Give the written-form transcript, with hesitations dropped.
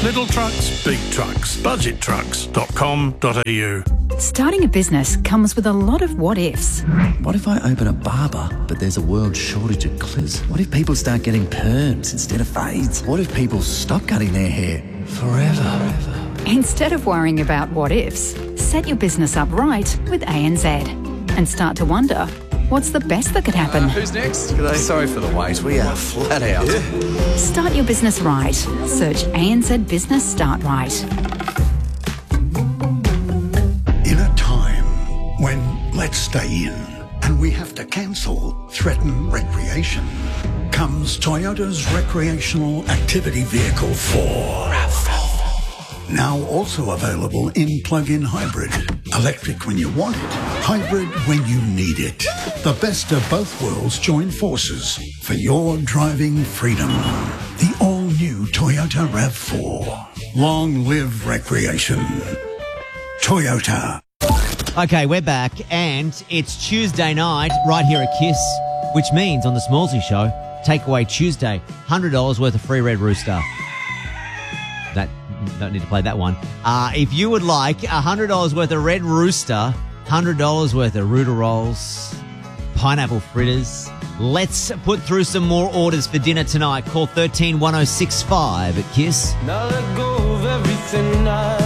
Little trucks, big trucks. Budgettrucks.com.au. Starting a business comes with a lot of what-ifs. What if I open a barber, but there's a world shortage of clippers? What if people start getting perms instead of fades? What if people stop cutting their hair forever? Instead of worrying about what-ifs, set your business up right with ANZ and start to wonder, what's the best that could happen? Who's next? G'day. Sorry for the wait, we are flat out. Start your business right. Search ANZ Business Start Right. In a time when let's stay in and we have to cancel threaten recreation, comes Toyota's recreational activity vehicle 4. Now also available in plug-in hybrid. Electric when you want it, hybrid when you need it. The best of both worlds join forces for your driving freedom. The all-new Toyota RAV4. Long live recreation. Toyota. Okay, we're back, and it's Tuesday night right here at KISS, which means on the Smallsy Show, Takeaway Tuesday, $100 worth of free Red Rooster. That don't need to play that one. If you would like $100 worth of Red Rooster, $100 worth of Rooter Rolls, pineapple fritters, let's put through some more orders for dinner tonight. Call 13 1065 at KISS. Now let go of everything I